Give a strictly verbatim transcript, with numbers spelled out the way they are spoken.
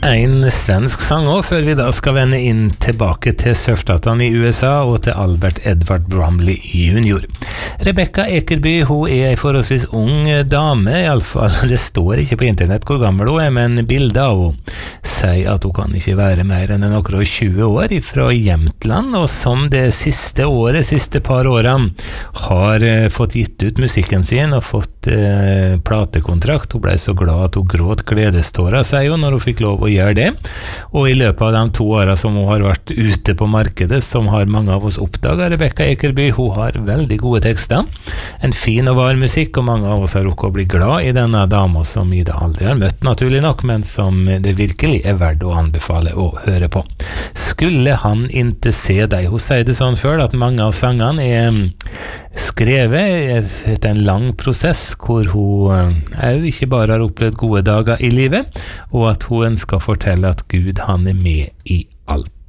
En svensk sang også, før vi da skal vende inn tilbake til surfstatene i U S A og til Albert Edvard Bromley junior. Rebecca Ekerby, hun er en forholdsvis ung dame, i alle fall. Det står ikke på internett hvor gammel hun er, men bildet av henne sier at hun kan ikke være mer enn noen og tjue år fra Jämtland, og som det siste året, siste par årene, har eh, fått gitt ut musikken sin og fått eh, platekontrakt. Hun ble så glad at hun gråt gledestårer, sier hun, når hun fikk lov å gjøre det. Og i løpet av de to årene som hun har vært ute på markedet, som har mange av oss oppdaget, Rebecca Ekerby, hun har veldig gode tekster, en fin og var musikk, og mange av oss har rukket å bli glad i denne dama som vi da aldri har møtt, naturlig nok, men som det virkelig er verdt å anbefale å høre på. Skulle han ikke se deg? Hun sier det sånn før, at mange av sangene er skrevet etter en lang prosess, hvor hun også ikke bare har opplevd gode dager i livet, og at hun ønsker å fortelle at Gud, han er med i alt.